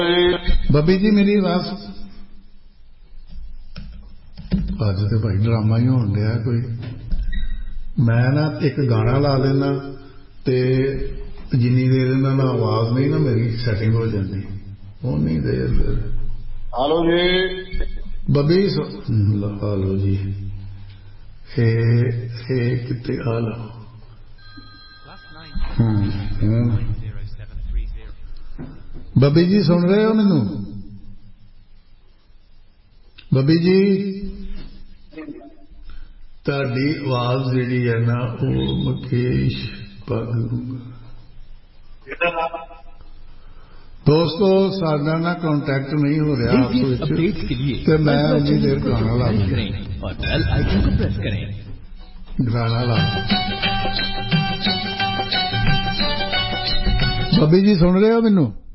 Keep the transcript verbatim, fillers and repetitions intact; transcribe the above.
ਬੱਬੀ ਜੀ ਮੇਰੀ ਆਵਾਜ਼ ਅੱਜ ਤੇ ਭਾਈ ਡਰਾਮਾ ਹੀ ਹੋਣ ਡਿਆ ਕੋਈ। ਮੈਂ ਨਾ ਇੱਕ ਗਾਣਾ ਲਾ ਲੈਣਾ ਤੇ ਜਿੰਨੀ ਦੇਰ ਇਹਨਾਂ ਨਾਲ ਆਵਾਜ਼ ਨਹੀਂ ਨਾ ਮੇਰੀ ਸੈਟਿੰਗ ਹੋ ਜਾਂਦੀ ਉਨੀ ਦੇਰ ਫਿਰ। ਹਲੋ ਜੀ ਬੱਬੀ ਹਲੋ ਜੀ ਇਹ ਇਹ ਕਿਤੇ ਹਲੋ ਹੂੰ ਬੱਬੀ ਜੀ ਸੁਣ ਰਹੇ ਹੋ ਮੈਨੂੰ? ਬੱਬੀ ਜੀ ਤੁਹਾਡੀ ਆਵਾਜ਼ ਜਿਹੜੀ ਹੈ ਨਾ ਉਹ ਮੁਕੇਸ਼ ਭਾਗੂ। ਦੋਸਤੋ ਸਾਡਾ ਨਾ ਕੰਟੈਕਟ ਨਹੀਂ ਹੋ ਰਿਹਾ ਆਪਸ ਵਿੱਚ ਤੇ ਮੈਂ ਉਨੀ ਦੇਰ ਗਾਣਾ ਲਾ ਗਾਣਾ ਲਾ। ਬੱਬੀ ਜੀ ਸੁਣ ਰਹੇ ਹੋ ਮੈਨੂੰ?